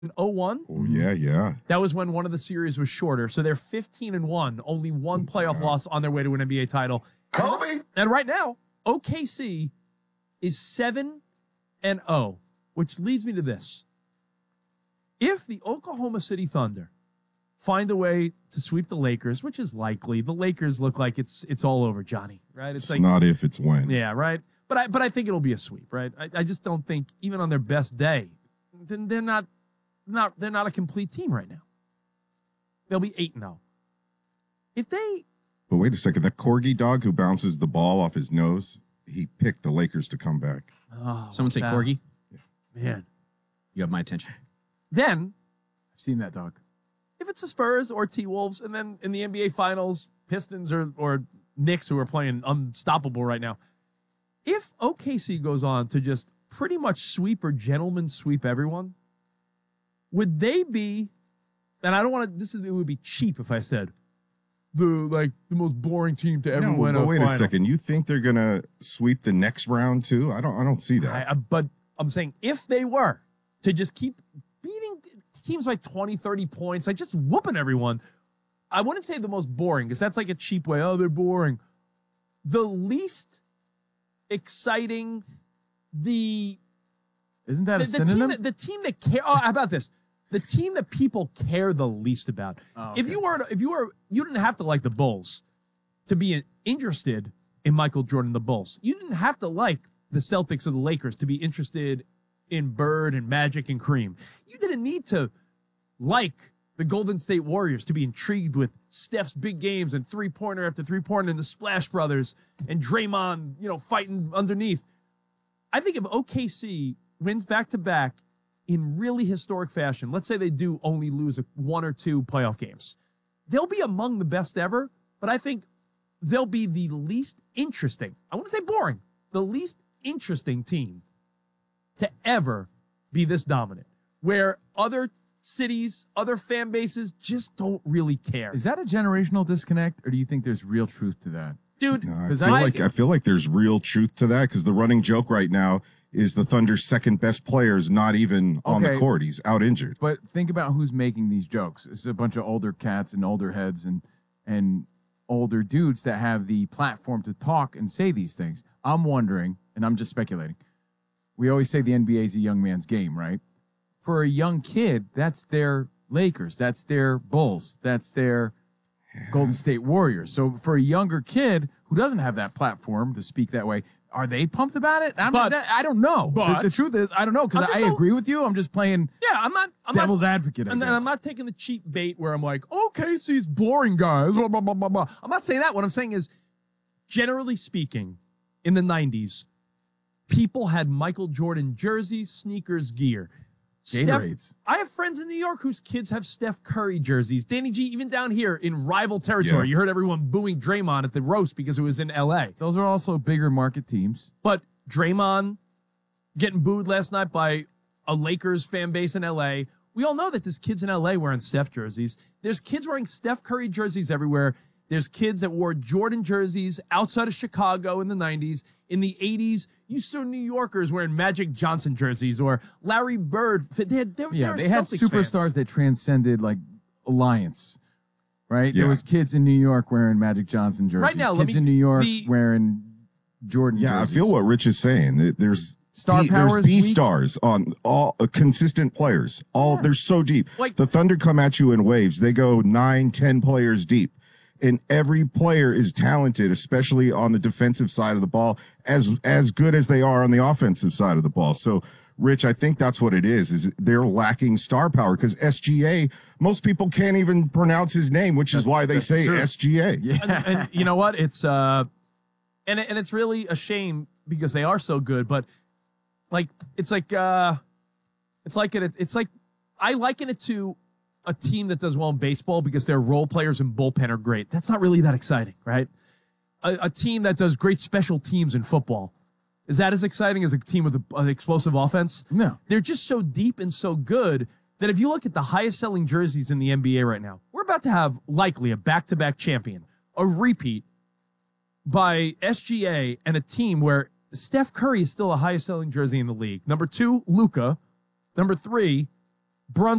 01. Oh, yeah. That was when one of the series was shorter. So they're 15-1, only one playoff loss on their way to an NBA title. Kobe. And right now, OKC is 7-0, which leads me to this. If the Oklahoma City Thunder find a way to sweep the Lakers, which is likely, the Lakers look like it's all over, Johnny, right? It's like, not if, it's when. Yeah, right? But I think it'll be a sweep, right? I just don't think, even on their best day, they're not a complete team right now. They'll be 8-0. If they... But wait a second. That corgi dog who bounces the ball off his nose, he picked the Lakers to come back. Oh, someone say corgi? Yeah. Man. You have my attention. Then... I've seen that dog. If it's the Spurs or T-Wolves, and then in the NBA Finals, Pistons or Knicks, who are playing unstoppable right now, if OKC goes on to just pretty much sweep or gentleman sweep everyone, would they be, and I don't want to, it would be cheap if I said, the most boring team to ever win a wait final. a second. You think they're going to sweep the next round too? I don't see that. But I'm saying if they were to just keep beating teams by 20, 30 points, like just whooping everyone, I wouldn't say the most boring, because that's like a cheap way. Oh, they're boring. The least exciting, isn't that a synonym? The team that care. Oh, how about this? The team that people care the least about. Oh, okay. If you didn't have to like the Bulls to be interested in Michael Jordan, the Bulls. You didn't have to like the Celtics or the Lakers to be interested in Bird and Magic and Kareem. You didn't need to like the Golden State Warriors to be intrigued with Steph's big games and three-pointer after three-pointer and the Splash Brothers and Draymond, fighting underneath. I think if OKC wins back-to-back in really historic fashion, let's say they do only lose one or two playoff games, they'll be among the best ever, but I think they'll be the least interesting, I wouldn't say boring, the least interesting team to ever be this dominant, where other cities, other fan bases just don't really care. Is that a generational disconnect, or do you think there's real truth to that? Dude, no, I feel like there's real truth to that, because the running joke right now is the Thunder's second best player is not even on the court. He's out injured. But think about who's making these jokes. It's a bunch of older cats and older heads and older dudes that have the platform to talk and say these things. I'm wondering, and I'm just speculating, we always say the NBA is a young man's game, right? For a young kid, that's their Lakers, that's their Bulls, that's their Golden State Warriors. So for a younger kid who doesn't have that platform to speak that way, are they pumped about it? I don't know. But the truth is, I don't know, because I agree with you. I'm just playing I'm devil's advocate. And then I'm not taking the cheap bait where I'm like, OKC's boring, guys. Blah, blah, blah, blah, blah. I'm not saying that. What I'm saying is, generally speaking, in the 90s, people had Michael Jordan jerseys, sneakers, gear. I have friends in New York whose kids have Steph Curry jerseys. Danny G, even down here in rival territory, you heard everyone booing Draymond at the roast because it was in L.A. Those are also bigger market teams. But Draymond getting booed last night by a Lakers fan base in L.A. We all know that there's kids in L.A. wearing Steph jerseys. There's kids wearing Steph Curry jerseys everywhere. There's kids that wore Jordan jerseys outside of Chicago in the 90s. In the 80s, you saw New Yorkers wearing Magic Johnson jerseys or Larry Bird. They had superstars that transcended like alliance, right? Yeah. There was kids in New York wearing Magic Johnson jerseys. Right now, kids in New York wearing Jordan jerseys. I feel what Rich is saying. There's There's B stars on all consistent players. They're so deep. Like, the Thunder come at you in waves. They go 9-10 players deep. And every player is talented, especially on the defensive side of the ball, as good as they are on the offensive side of the ball. So, Rich, I think that's what it is they're lacking star power, because SGA, most people can't even pronounce his name, which is why they say true. SGA. Yeah. And you know what? It's and it's really a shame because they are so good, but I liken it to a team that does well in baseball because their role players and bullpen are great. That's not really that exciting, right? A team that does great special teams in football. Is that as exciting as a team with an explosive offense? No. They're just so deep and so good that if you look at the highest selling jerseys in the NBA right now, we're about to have likely a back-to-back champion, a repeat by SGA, and a team where Steph Curry is still the highest selling jersey in the league. Number 2, Luka. Number 3, Brunson